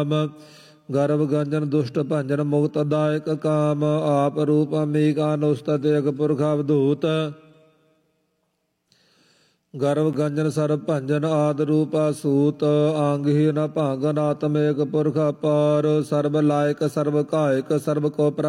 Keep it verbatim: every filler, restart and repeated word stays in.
ਗਰਭ ਗੰਜਨ ਦੁਸ਼ਟ ਭੰਜਨ ਮੁਕਤ ਦਾਇਕ ਕਾਮ। ਆਪ ਰੂਪ ਅਮੀਕਾ ਨੁਸਤਤ ਇਕ ਪੁਰਖ ਅਵਧੂਤ। ਗਰਭ ਗੰਜਨ ਸਰਬ ਭੰਜਨ ਆਦ ਰੂਪਾ ਸੂਤ। ਅੰਗਹੀਨ ਭੰਗਨ ਆਤਮ ਏਕ ਪੁਰਖ ਅਪਾਰ। ਸਰਬ ਲਾਇਕ ਸਰਬ ਕਾਇਕ ਸਰਬ ਕੋ